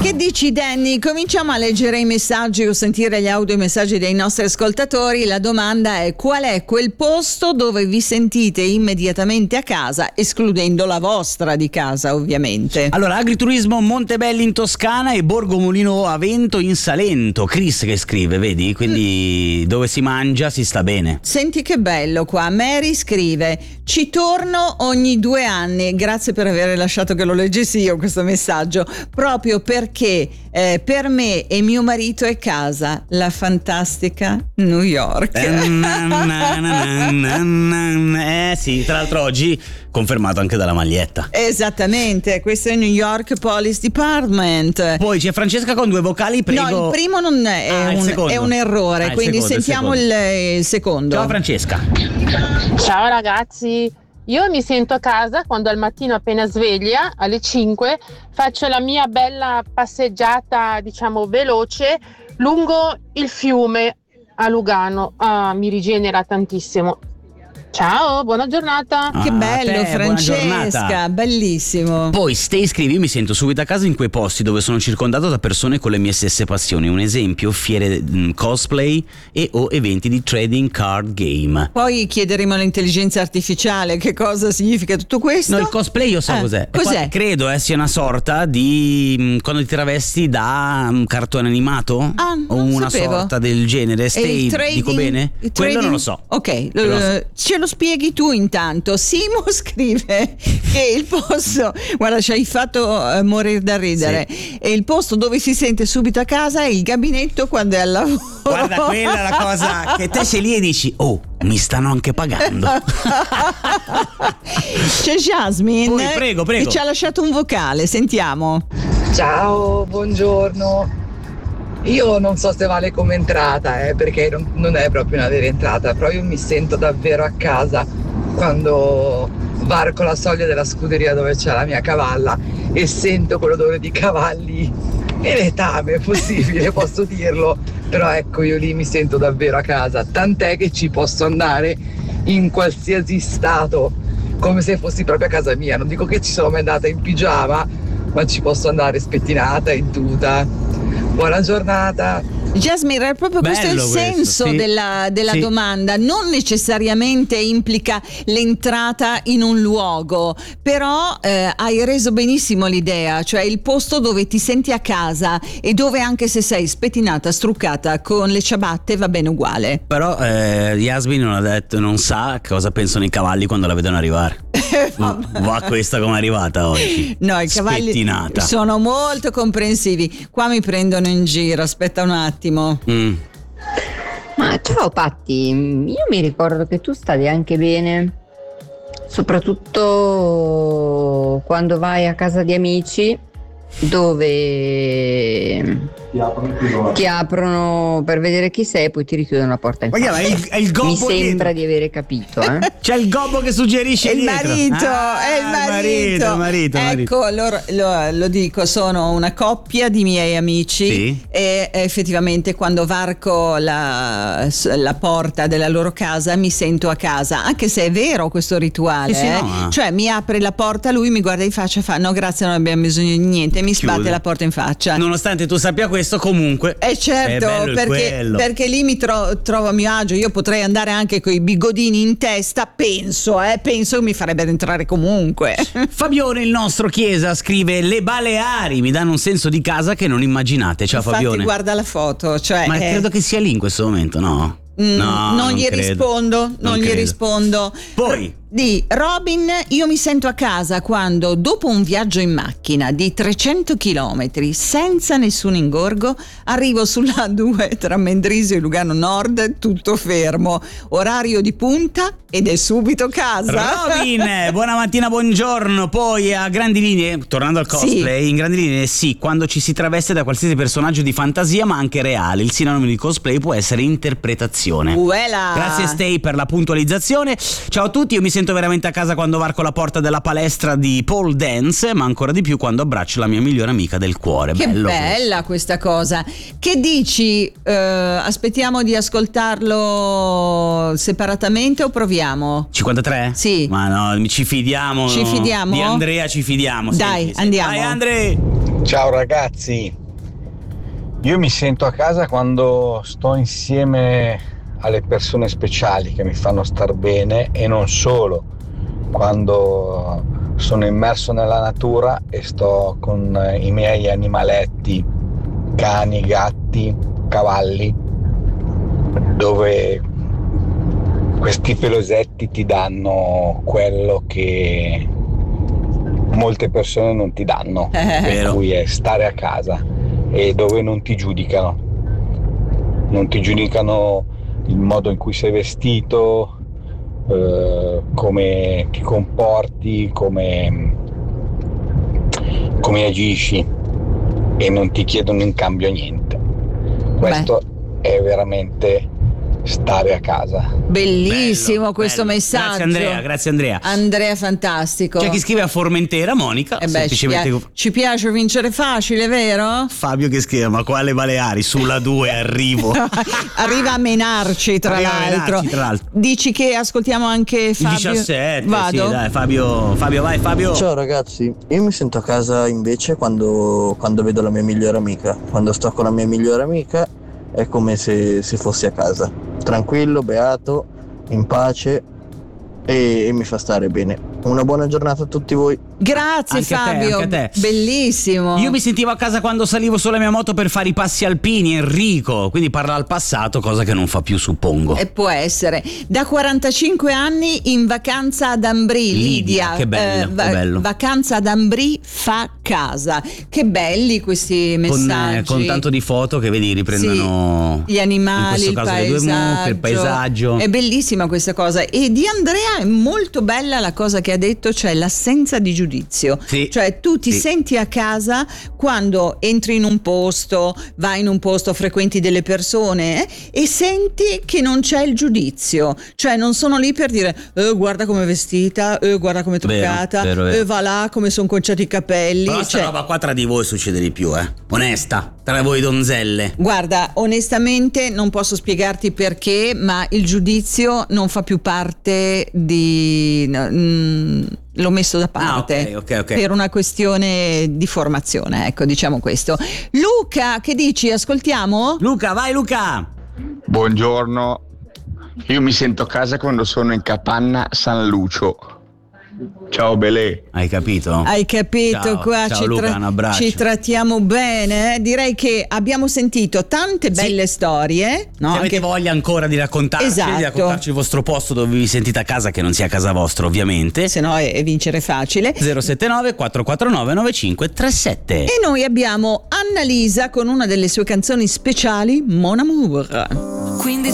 Che dici, Danny? Cominciamo a leggere i messaggi o sentire gli audiomessaggi dei nostri ascoltatori. La domanda è: qual è quel posto dove vi sentite immediatamente a casa, escludendo la vostra di casa, ovviamente? Allora, agriturismo Montebelli in Toscana e Borgo Mulino a Vento in Salento. Chris che scrive, vedi? Quindi dove si mangia si sta bene. Senti che bello qua. Mary scrive: ci torno ogni 2 anni. Grazie per aver lasciato che lo leggessi io questo messaggio, proprio perché per me e mio marito è casa, la fantastica New York. Sì, tra l'altro oggi confermato anche dalla maglietta. Esattamente, questo è New York Police Department. Poi c'è Francesca con 2 vocali, prego. No, il primo non è, è un errore, quindi sentiamo il secondo. Ciao Francesca. Ciao ragazzi, io mi sento a casa quando al mattino appena sveglia alle 5 faccio la mia bella passeggiata, diciamo veloce, lungo il fiume a Lugano. Mi rigenera tantissimo. Ciao, buona giornata. Che bello, Francesca, bellissimo. Poi Stay scrive: io mi sento subito a casa in quei posti dove sono circondato da persone con le mie stesse passioni. Un esempio, fiere cosplay e o eventi di trading card game. Poi chiederemo all'intelligenza artificiale che cosa significa tutto questo. No, il cosplay io so cos'è. Cos'è? Credo sia una sorta di quando ti travesti da cartone animato o una sapevo. sorta del genere. Stay, dico bene? Quello non lo so. Ok, ce lo spieghi tu intanto. Simo scrive che il posto, guarda, ci hai fatto morire da ridere, sì. E il posto dove si sente subito a casa è il gabinetto quando è al lavoro. Guarda, quella è la cosa che te sei lì e dici: oh, mi stanno anche pagando. C'è Jasmine. Poi, prego. Che ci ha lasciato un vocale, sentiamo. Ciao, buongiorno. Io non so se vale come entrata, perché non è proprio una vera entrata, però io mi sento davvero a casa quando varco la soglia della scuderia dove c'è la mia cavalla e sento quell'odore di cavalli e letame, è possibile, posso dirlo, però ecco, io lì mi sento davvero a casa, tant'è che ci posso andare in qualsiasi stato, come se fossi proprio a casa mia. Non dico che ci sono mai andata in pigiama, ma ci posso andare spettinata, in tuta. Buona giornata. Jasmine, è proprio questo il senso sì. della sì. domanda. Non necessariamente implica l'entrata in un luogo, però hai reso benissimo l'idea, cioè il posto dove ti senti a casa e dove anche se sei spettinata, struccata con le ciabatte va bene uguale. Però Yasmin non ha detto, non sa cosa pensano i cavalli quando la vedono arrivare. Va questa come è arrivata oggi. No, i cavalli spettinata. Sono molto comprensivi. Qua mi prendono in giro, aspetta un attimo. Ma ciao Patti, io mi ricordo che tu stavi anche bene, soprattutto quando vai a casa di amici dove ti aprono per vedere chi sei e poi ti richiudono la porta in faccia. È il gobbo. Mi sembra dietro. di avere capito, C'è il gobbo che suggerisce È il dietro. marito. Ecco, lo dico, sono una coppia di miei amici, sì. E effettivamente quando varco la porta della loro casa mi sento a casa, anche se è vero questo rituale, sì, no. Cioè mi apre la porta, lui mi guarda in faccia e fa: no grazie, non abbiamo bisogno di niente, mi sbatte la porta in faccia. Nonostante tu sappia questo, comunque certo, perché lì mi trovo a mio agio. Io potrei andare anche con i bigodini in testa, penso che mi farebbe entrare comunque. Fabione, il nostro Chiesa, scrive: le Baleari mi danno un senso di casa che non immaginate. Ciao. Infatti, Fabione, guarda la foto, cioè, ma credo che sia lì in questo momento, no? No, non gli rispondo. Poi di Robin: io mi sento a casa quando, dopo un viaggio in macchina di 300 chilometri senza nessun ingorgo, arrivo sulla A2 tra Mendrisio e Lugano Nord, tutto fermo, orario di punta ed è subito casa. Robin, buona mattina, buongiorno. Poi a grandi linee, tornando al cosplay, in grandi linee sì, quando ci si traveste da qualsiasi personaggio di fantasia ma anche reale. Il sinonimo di cosplay può essere interpretazione. Grazie Stay per la puntualizzazione. Ciao a tutti, io mi sento veramente a casa quando varco la porta della palestra di pole dance, ma ancora di più quando abbraccio la mia migliore amica del cuore. Che bella questa cosa. Che dici? Aspettiamo di ascoltarlo separatamente o proviamo? 53? Sì. Ma no, ci fidiamo. Ci fidiamo? Di Andrea ci fidiamo. Dai, andiamo. Dai Andre. Ciao ragazzi, Io mi sento a casa quando sto insieme alle persone speciali che mi fanno star bene, e non solo, quando sono immerso nella natura e sto con i miei animaletti, cani, gatti, cavalli, dove questi pelosetti ti danno quello che molte persone non ti danno, per cui è stare a casa, e dove non ti giudicano il modo in cui sei vestito, come ti comporti, come agisci, e non ti chiedono in cambio niente. Questo è veramente stare a casa. Bellissimo questo messaggio. Grazie Andrea. Andrea, fantastico. C'è chi scrive a Formentera, Monica, semplicemente ci piace vincere facile, vero? Fabio che scrive: ma quale Baleari? Sulla 2 arrivo. Arriva a menarci tra l'altro. Dici che ascoltiamo anche Fabio? Il 17. Vado? Sì, dai, Fabio, vai Fabio. Ciao ragazzi, io mi sento a casa invece quando vedo la mia migliore amica. Quando sto con la mia migliore amica è come se fossi a casa, tranquillo, beato, in pace, e mi fa stare bene. Una buona giornata a tutti voi. Grazie Anche Fabio, a te. Bellissimo. Io mi sentivo a casa quando salivo sulla mia moto per fare i passi alpini, Enrico, quindi parla al passato, cosa che non fa più, suppongo. E può essere. Da 45 anni in vacanza ad Ambrì, Lidia. Che bello, che bello. Vacanza ad Ambrì fa casa. Che belli questi messaggi. Con tanto di foto che vedi riprendono gli animali, in questo caso le due mucche, il paesaggio. È bellissima questa cosa. E di Andrea è molto bella la cosa che ha detto, cioè l'assenza di giudizio. Sì. Cioè tu ti senti a casa quando entri in un posto, vai in un posto, frequenti delle persone e senti che non c'è il giudizio, cioè non sono lì per dire guarda come è vestita, guarda come è truccata, vero. Va là come sono conciati i capelli. Però sta roba qua tra di voi succede di più, onesta, tra voi donzelle. Guarda, onestamente non posso spiegarti perché, ma il giudizio non fa più parte l'ho messo da parte. Ok. Per una questione di formazione, ecco, diciamo questo. Luca, che dici? Ascoltiamo? Luca, vai Luca. Buongiorno, io mi sento a casa quando sono in Capanna San Lucio. Ciao Belè. Hai capito? Ciao, qua ciao Luca, un abbraccio. ci trattiamo bene. Direi che abbiamo sentito tante belle storie, no? Se avete voglia ancora di raccontarci, di raccontarci il vostro posto dove vi sentite a casa, che non sia casa vostra ovviamente, se no è vincere facile. 079 449 9537. E noi abbiamo Annalisa con una delle sue canzoni speciali, Mon Amour. Quindi